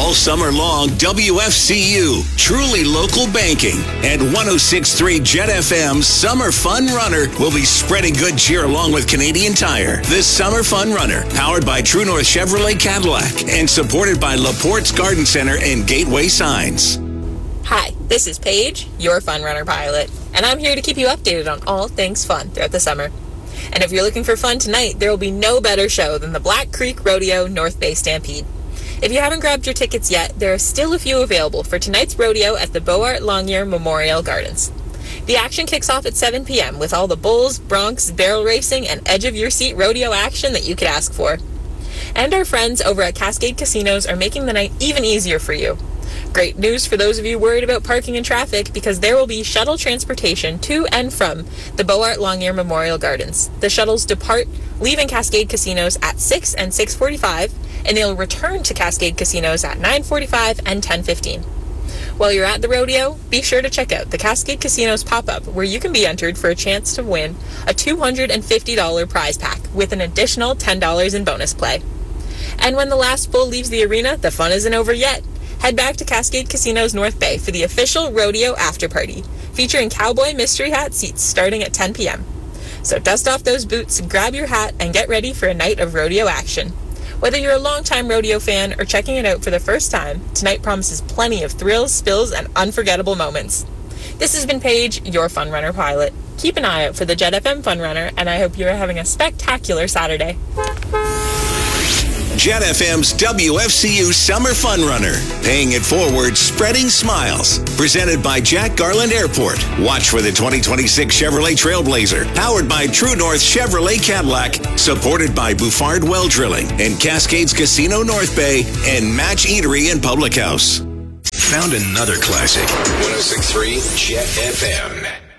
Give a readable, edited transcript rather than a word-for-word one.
All summer long, WFCU, truly local banking, and 106.3 Jet FM's Summer Fun Runner will be spreading good cheer along with Canadian Tire. This Summer Fun Runner, powered by True North Chevrolet Cadillac and supported by LaPorte's Garden Center and Gateway Signs. Hi, this is Paige, your Fun Runner pilot, and I'm here to keep you updated on all things fun throughout the summer. And if you're looking for fun tonight, there will be no better show than the Black Creek Rodeo North Bay Stampede. If you haven't grabbed your tickets yet, there are still a few available for tonight's rodeo at the Beauart Longyear Memorial Gardens. The action kicks off at 7 p.m. with all the bulls, broncs, barrel racing, and edge-of-your-seat rodeo action that you could ask for. And our friends over at Cascade Casinos are making the night even easier for you. Great news for those of you worried about parking and traffic, because there will be shuttle transportation to and from the Beauart Longyear Memorial Gardens. The shuttles depart, leaving Cascade Casinos at 6 and 6:45, and they'll return to Cascade Casinos at 9:45 and 10:15. While you're at the rodeo, be sure to check out the Cascade Casinos pop-up, where you can be entered for a chance to win a $250 prize pack with an additional $10 in bonus play. And when the last bull leaves the arena, the fun isn't over yet. Head back to Cascade Casinos North Bay for the official rodeo after party, featuring cowboy mystery hat seats starting at 10 p.m. So dust off those boots, grab your hat, and get ready for a night of rodeo action. Whether you're a longtime rodeo fan or checking it out for the first time, tonight promises plenty of thrills, spills, and unforgettable moments. This has been Paige, your Fun Runner pilot. Keep an eye out for the Jet FM Fun Runner, and I hope you're having a spectacular Saturday. Jet FM's WFCU Summer Fun Runner, paying it forward, spreading smiles. Presented by Jack Garland Airport. Watch for the 2026 Chevrolet Trailblazer, powered by True North Chevrolet Cadillac, supported by Bouffard Well Drilling and Cascades Casino North Bay and Match Eatery and Public House. Found another classic. 106.3 Jet FM.